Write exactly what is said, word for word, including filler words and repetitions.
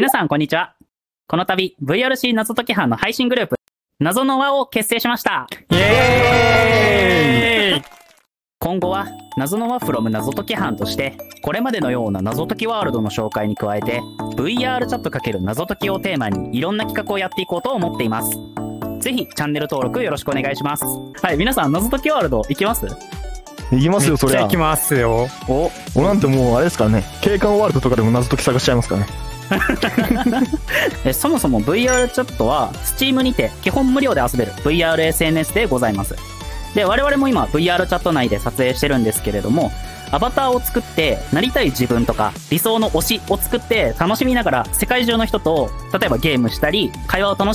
皆さんこんにちは。この度 ブイアールシー 謎解き班の配信グループ謎の輪を結成しました。 イエーイ。 今後は謎の輪 from 謎解き班としてこれまでのような謎解きワールドの紹介に加えて ブイアール チャット×謎解きをテーマにいろんな企画をやっていこうと思っています。ぜひチャンネル登録よろしくお願いします。はい、皆さん謎解きワールド行きます？ 行きますよ、そりゃ。 行きますよ。 お俺なんてもうあれですからね、景観ワールドとかでも謎解き探しちゃいますからね。 えそもそも ブイアール チャットは Steam にて基本無料で遊べる ブイアールエスエヌエス でございます。で、我々も今 ブイアール チャット内で撮影してるんですけれども、アバターを作ってなりたい自分とか理想の推しを作って楽しみながら世界中の人と例えばゲームしたり会話を楽し